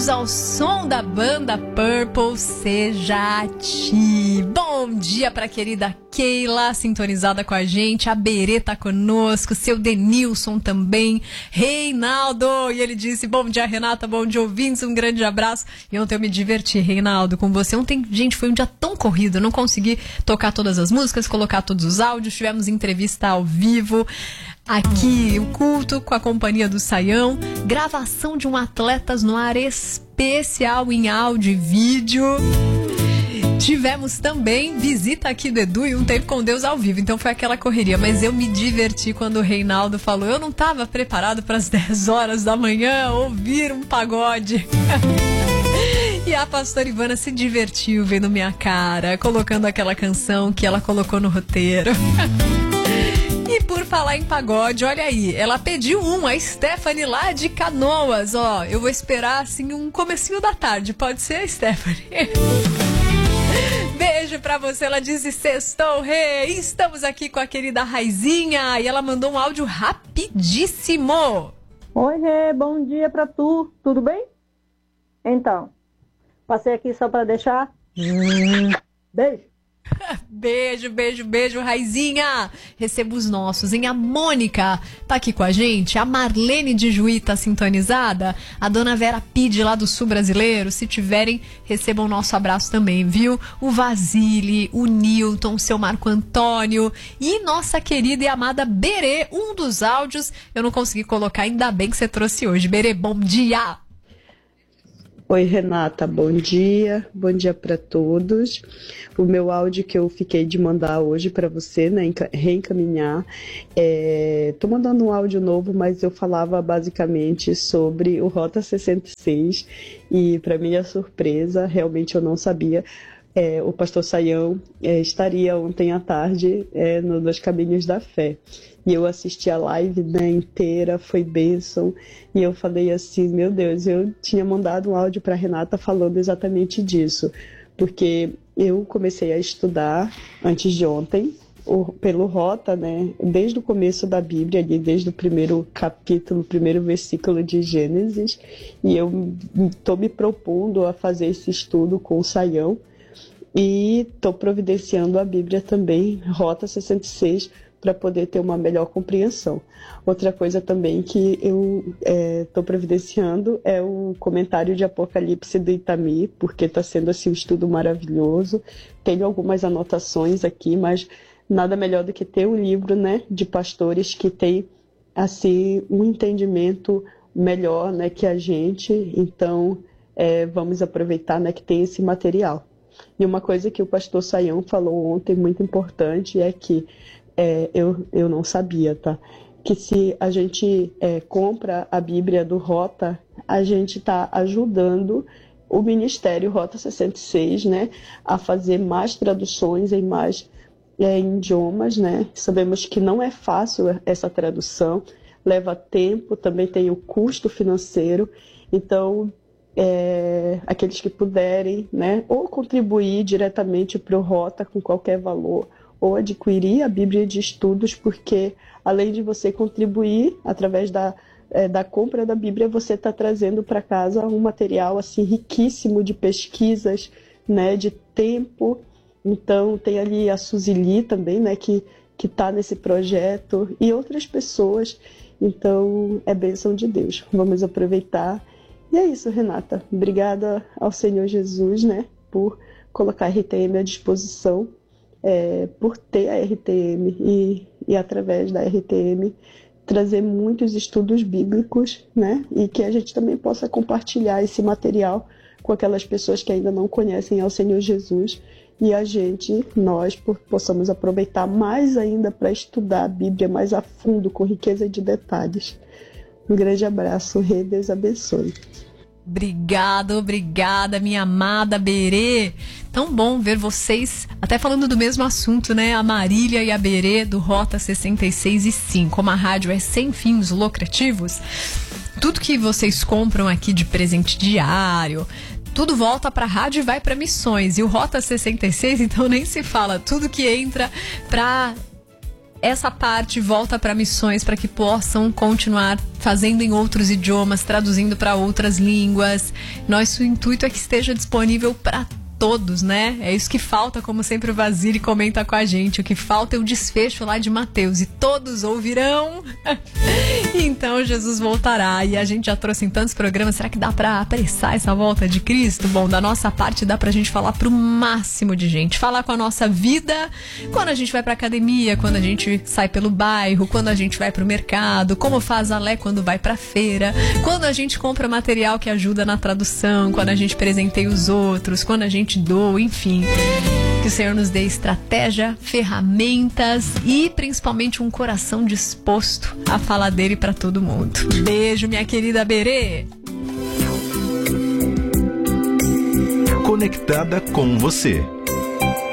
Vamos ao som da banda Purple, Seja a Ti. Bom dia pra querida Keila, sintonizada com a gente. A Berê tá conosco, seu Denilson também, Reinaldo. E ele disse, bom dia Renata, bom dia ouvintes, um grande abraço. E ontem eu me diverti, Reinaldo, com você. Ontem, gente, foi um dia tão corrido, eu não consegui tocar todas as músicas, colocar todos os áudios, tivemos entrevista ao vivo. Aqui, o culto com a companhia do Saião, gravação de um Atletas no Ar especial em áudio e vídeo. Tivemos também visita aqui do Edu e um tempo com Deus ao vivo, então foi aquela correria, mas eu me diverti quando o Reinaldo falou, eu não estava preparado para as 10 horas da manhã ouvir um pagode. E a pastora Ivana se divertiu vendo minha cara, colocando aquela canção que ela colocou no roteiro. E por falar em pagode, olha aí, ela pediu a Stephanie lá de Canoas, ó, eu vou esperar assim um comecinho da tarde, pode ser, Stephanie? Beijo pra você, ela disse, sextou, rei, estamos aqui com a querida Raizinha, e ela mandou um áudio rapidíssimo. Oi, rei, bom dia pra tu, tudo bem? Então, passei aqui só pra deixar, beijo. Beijo, beijo, beijo, Raizinha. Receba os nossos, hein? A Mônica tá aqui com a gente. A Marlene de Juí tá sintonizada. A dona Vera Pide lá do Sul Brasileiro. Se tiverem, recebam o nosso abraço também, viu? O Vasile, o Newton, o seu Marco Antônio e nossa querida e amada Berê. Um dos áudios eu não consegui colocar, ainda bem que você trouxe hoje. Berê, bom dia! Oi, Renata, bom dia para todos. O meu áudio que eu fiquei de mandar hoje para você, né, reencaminhar, tô mandando um áudio novo, mas eu falava basicamente sobre o Rota 66 e, para minha surpresa, realmente eu não sabia. O pastor Saião estaria ontem à tarde no Dos Caminhos da Fé. E eu assisti a live, né, inteira, foi bênção. E eu falei assim, meu Deus, eu tinha mandado um áudio para Renata falando exatamente disso. Porque eu comecei a estudar antes de ontem, pelo Rota, né, desde o começo da Bíblia, ali, desde o primeiro capítulo, o primeiro versículo de Gênesis. E eu estou me propondo a fazer esse estudo com o Saião. E estou providenciando a Bíblia também, Rota 66, para poder ter uma melhor compreensão. Outra coisa também que eu estou providenciando é o comentário de Apocalipse do Itamir, porque está sendo assim, um estudo maravilhoso. Tenho algumas anotações aqui, mas nada melhor do que ter um livro, né, de pastores que tem assim, um entendimento melhor, né, que a gente. Então, vamos aproveitar, né, que tem esse material. E uma coisa que o pastor Saião falou ontem, muito importante, é que eu não sabia, tá? Que se a gente compra a Bíblia do Rota, a gente está ajudando o Ministério Rota 66, né, a fazer mais traduções em mais idiomas, né? Sabemos que não é fácil essa tradução, leva tempo, também tem o custo financeiro, então aqueles que puderem, né, ou contribuir diretamente para o Rota com qualquer valor, ou adquirir a Bíblia de Estudos, porque além de você contribuir através da compra da Bíblia, você está trazendo para casa um material assim riquíssimo de pesquisas, né, de tempo. Então tem ali a Suzili também, né, que está nesse projeto, e outras pessoas. Então é bênção de Deus. Vamos aproveitar. E é isso, Renata. Obrigada ao Senhor Jesus, né, por colocar a RTM à disposição, por ter a RTM e através da RTM trazer muitos estudos bíblicos, né, e que a gente também possa compartilhar esse material com aquelas pessoas que ainda não conhecem ao Senhor Jesus, e nós possamos aproveitar mais ainda para estudar a Bíblia mais a fundo, com riqueza de detalhes. Um grande abraço, Rei, Deus abençoe. Obrigada, minha amada Berê. Tão bom ver vocês, até falando do mesmo assunto, né? A Marília e a Berê do Rota 66. E sim, como a rádio é sem fins lucrativos, tudo que vocês compram aqui de presente diário, tudo volta para a rádio e vai para missões. E o Rota 66, então nem se fala, tudo que entra para essa parte volta para missões, para que possam continuar fazendo em outros idiomas, traduzindo para outras línguas. Nosso intuito é que esteja disponível para todos, né? É isso que falta, como sempre o Vasile comenta com a gente. O que falta é o desfecho lá de Mateus. E todos ouvirão. Então Jesus voltará. E a gente já trouxe em tantos programas. Será que dá pra apressar essa volta de Cristo? Bom, da nossa parte dá pra gente falar pro máximo de gente. Falar com a nossa vida quando a gente vai pra academia, quando a gente sai pelo bairro, quando a gente vai pro mercado, como faz a Lé quando vai pra feira, quando a gente compra material que ajuda na tradução, quando a gente presenteia os outros, quando a gente doa, enfim. Que o Senhor nos dê estratégia, ferramentas e principalmente um coração disposto a falar dele para todo mundo. Beijo, minha querida Berê. Conectada com você.